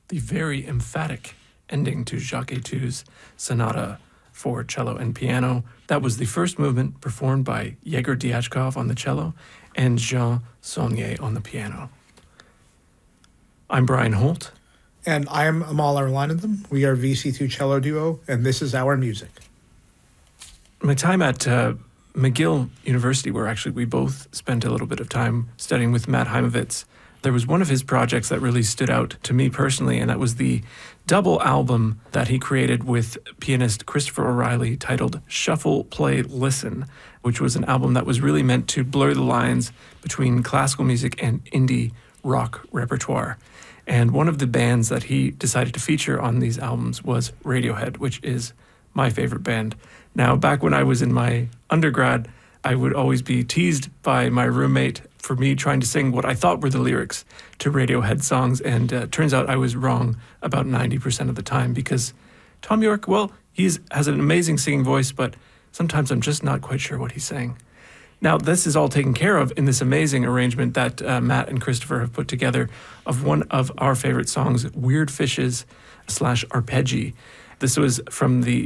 the very emphatic ending to Jacques Etude's Sonata for cello and piano. That was the first movement performed by Yegor Diachkov on the cello and Jean Saulnier on the piano. I'm Brian Holt. And I'm Amal Arlanathan. We are VC2 Cello Duo, and this is our music. My time at McGill University, where actually we both spent a little bit of time studying with Matt Heimovitz, there was one of his projects that really stood out to me personally, and that was the double album that he created with pianist Christopher O'Reilly titled Shuffle, Play, Listen, which was an album that was really meant to blur the lines between classical music and indie rock repertoire. And one of the bands that he decided to feature on these albums was Radiohead, which is my favorite band. Now, back when I was in my undergrad, I would always be teased by my roommate for me trying to sing what I thought were the lyrics to Radiohead songs, and turns out I was wrong about 90% of the time, because Thom Yorke, well, he has an amazing singing voice, but sometimes I'm just not quite sure what he's saying. Now, this is all taken care of in this amazing arrangement that Matt and Christopher have put together of one of our favorite songs, Weird Fishes / Arpeggi. This was from the